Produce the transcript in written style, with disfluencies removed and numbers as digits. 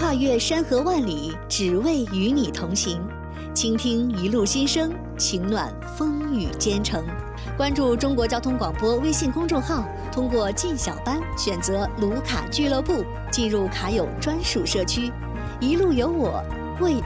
跨越山河万里，只为与你同行。倾听一路心声，情暖风雨兼程。关注中国交通广播微信公众号，通过进小班选择卢卡俱乐部，进入卡友专属社区。一路有我，为